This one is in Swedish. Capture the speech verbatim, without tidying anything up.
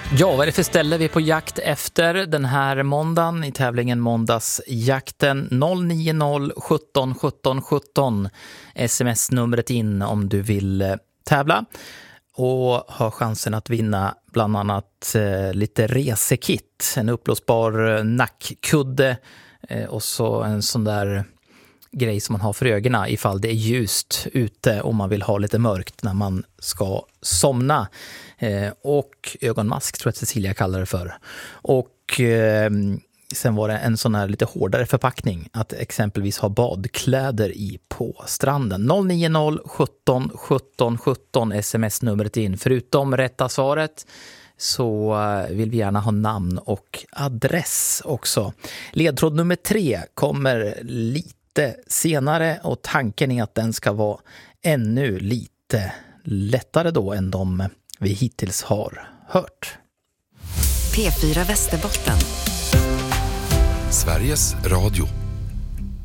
Ja, vad är det för ställe vi är på jakt efter den här måndagen i tävlingen Måndagsjakten? noll nio noll sjutton sjutton sjutton sms-numret in om du vill tävla och ha chansen att vinna bland annat eh, lite resekit, en upplåsbar nackkudde eh, och så en sån där grej som man har för ögonen ifall det är ljust ute och man vill ha lite mörkt när man ska somna. Eh, och ögonmask tror jag att Cecilia kallar det för. Och eh, sen var det en sån här lite hårdare förpackning att exempelvis ha badkläder i på stranden. noll nio noll sjutton sjutton sjutton sms-numret in. Förutom rätta svaret så vill vi gärna ha namn och adress också. Ledtråd nummer tre kommer lite senare och tanken är att den ska vara ännu lite lättare då än de vi hittills har hört. P fyra Västerbotten. Sveriges Radio.